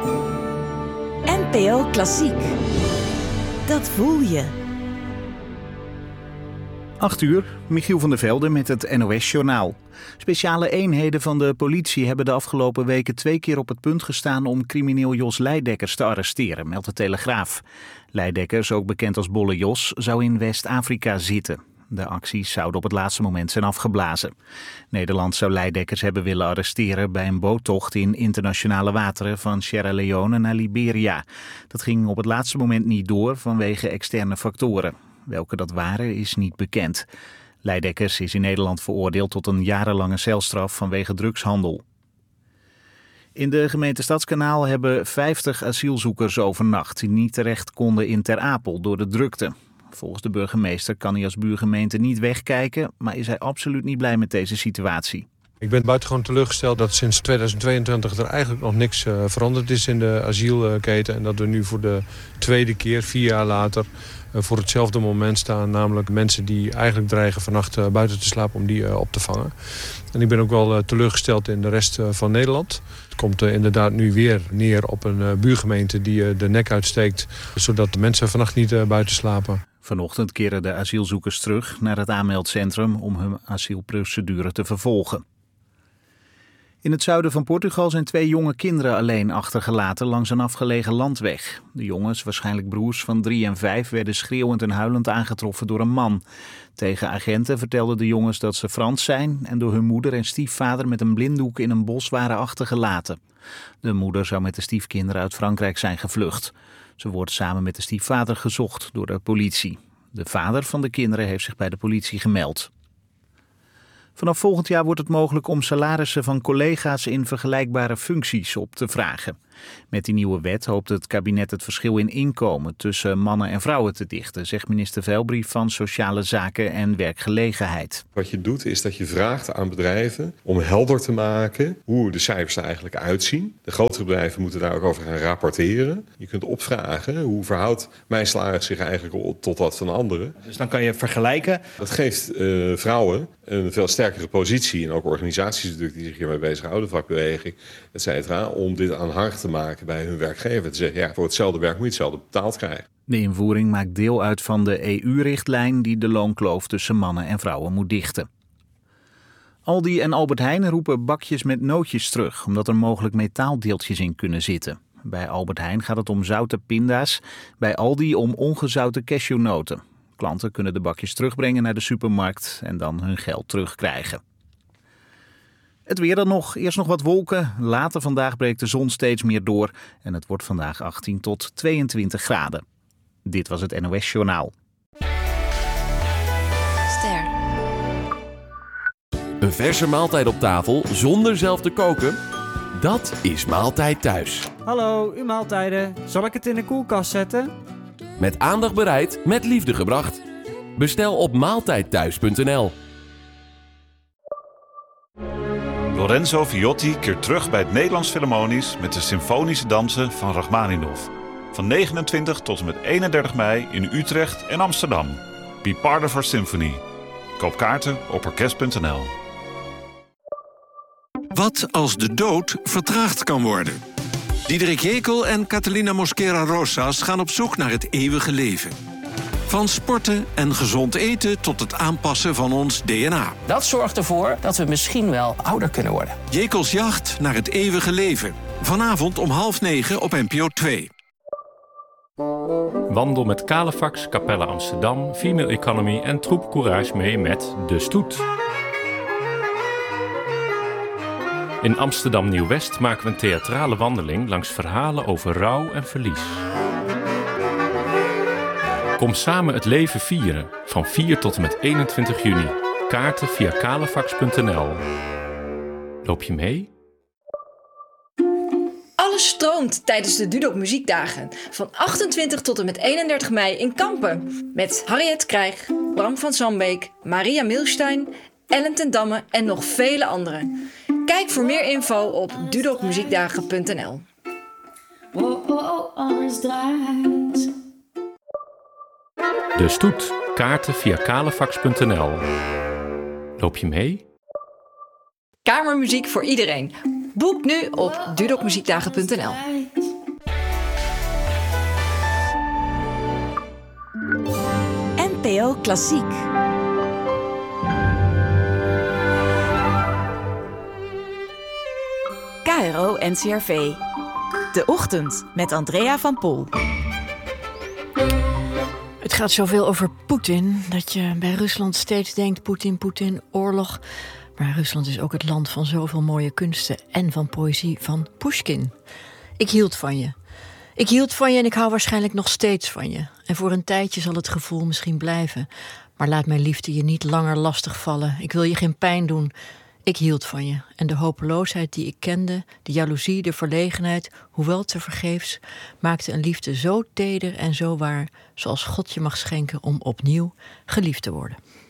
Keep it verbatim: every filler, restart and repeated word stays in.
N P O Klassiek. Dat voel je. acht uur, Michiel van der Velde met het N O S-journaal. Speciale eenheden van de politie hebben de afgelopen weken twee keer op het punt gestaan om crimineel Jos Leidekkers te arresteren, meldt de Telegraaf. Leidekkers, ook bekend als Bolle Jos, zou in West-Afrika zitten. De acties zouden op het laatste moment zijn afgeblazen. Nederland zou Leidekkers hebben willen arresteren bij een boottocht in internationale wateren van Sierra Leone naar Liberia. Dat ging op het laatste moment niet door vanwege externe factoren. Welke dat waren is niet bekend. Leidekkers is in Nederland veroordeeld tot een jarenlange celstraf vanwege drugshandel. In de gemeente Stadskanaal hebben vijftig asielzoekers overnacht die niet terecht konden in Ter Apel door de drukte. Volgens de burgemeester kan hij als buurgemeente niet wegkijken, maar is hij absoluut niet blij met deze situatie. Ik ben buitengewoon teleurgesteld dat sinds tweeduizend tweeëntwintig er eigenlijk nog niks uh, veranderd is in de asielketen. En dat we nu voor de tweede keer, vier jaar later, uh, voor hetzelfde moment staan. Namelijk mensen die eigenlijk dreigen vannacht uh, buiten te slapen om die uh, op te vangen. En ik ben ook wel uh, teleurgesteld in de rest uh, van Nederland. Het komt uh, inderdaad nu weer neer op een uh, buurgemeente die uh, de nek uitsteekt, zodat de mensen vannacht niet uh, buiten slapen. Vanochtend keren de asielzoekers terug naar het aanmeldcentrum om hun asielprocedure te vervolgen. In het zuiden van Portugal zijn twee jonge kinderen alleen achtergelaten langs een afgelegen landweg. De jongens, waarschijnlijk broers van drie en vijf, werden schreeuwend en huilend aangetroffen door een man. Tegen agenten vertelden de jongens dat ze Frans zijn en door hun moeder en stiefvader met een blinddoek in een bos waren achtergelaten. De moeder zou met de stiefkinderen uit Frankrijk zijn gevlucht. Ze wordt samen met de stiefvader gezocht door de politie. De vader van de kinderen heeft zich bij de politie gemeld. Vanaf volgend jaar wordt het mogelijk om salarissen van collega's in vergelijkbare functies op te vragen. Met die nieuwe wet hoopt het kabinet het verschil in inkomen tussen mannen en vrouwen te dichten, zegt minister Velbrief van Sociale Zaken en Werkgelegenheid. Wat je doet is dat je vraagt aan bedrijven om helder te maken hoe de cijfers er eigenlijk uitzien. De grotere bedrijven moeten daar ook over gaan rapporteren. Je kunt opvragen hoe verhoudt mijn salaris zich eigenlijk tot dat van anderen. Dus dan kan je vergelijken. Dat geeft uh, vrouwen een veel sterkere positie en ook organisaties natuurlijk die zich hiermee bezighouden, vakbeweging, et cetera, om dit aanhangig te maken bij hun werkgever. Te zeggen, ja, voor hetzelfde werk moet je hetzelfde betaald krijgen. De invoering maakt deel uit van de E U-richtlijn die de loonkloof tussen mannen en vrouwen moet dichten. Aldi en Albert Heijn roepen bakjes met nootjes terug, omdat er mogelijk metaaldeeltjes in kunnen zitten. Bij Albert Heijn gaat het om zoute pinda's, bij Aldi om ongezouten cashewnoten. Klanten kunnen de bakjes terugbrengen naar de supermarkt en dan hun geld terugkrijgen. Het weer dan nog. Eerst nog wat wolken. Later vandaag breekt de zon steeds meer door. En het wordt vandaag achttien tot tweeëntwintig graden. Dit was het N O S-journaal. Ster. Een verse maaltijd op tafel zonder zelf te koken? Dat is Maaltijd Thuis. Hallo, uw maaltijden. Zal ik het in de koelkast zetten? Met aandacht bereid, met liefde gebracht. Bestel op maaltijdthuis punt n l. Lorenzo Viotti keert terug bij het Nederlands Philharmonisch met de symfonische dansen van Rachmaninov. Van negenentwintig tot en met eenendertig mei in Utrecht en Amsterdam. Be part of our symphony. Koop kaarten op orkest punt n l. Wat als de dood vertraagd kan worden? Diederik Jekel en Catalina Mosquera Rosas gaan op zoek naar het eeuwige leven. Van sporten en gezond eten tot het aanpassen van ons D N A. Dat zorgt ervoor dat we misschien wel ouder kunnen worden. Jekels jacht naar het eeuwige leven. Vanavond om half negen op N P O twee. Wandel met Calefax, Capelle Amsterdam, Female Economy en Troep Courage mee met De Stoet. In Amsterdam Nieuw-West maken we een theatrale wandeling langs verhalen over rouw en verlies. Kom samen het leven vieren, van vier tot en met eenentwintig juni. Kaarten via calefax punt n l. Loop je mee? Alles stroomt tijdens de Dudok Muziekdagen. Van achtentwintig tot en met eenendertig mei in Kampen. Met Harriet Krijg, Bram van Zandbeek, Maria Milstein, Ellen ten Damme en nog vele anderen. Kijk voor meer info op dudok muziekdagen punt n l. Oh, oh, oh, alles draait. De Stoet. Kaarten via calefax punt n l. Loop je mee? Kamermuziek voor iedereen. Boek nu op dudok muziekdagen punt n l. O Klassiek. K R O N C R V. De Ochtend met Andrea van Poel. Het gaat zoveel over Poetin dat je bij Rusland steeds denkt: Poetin, Poetin, oorlog. Maar Rusland is ook het land van zoveel mooie kunsten en van poëzie van Pushkin. Ik hield van je. Ik hield van je en ik hou waarschijnlijk nog steeds van je. En voor een tijdje zal het gevoel misschien blijven. Maar laat mijn liefde je niet langer lastig vallen. Ik wil je geen pijn doen. Ik hield van je. En de hopeloosheid die ik kende, de jaloezie, de verlegenheid, hoewel tevergeefs, maakte een liefde zo teder en zo waar, zoals God je mag schenken om opnieuw geliefd te worden.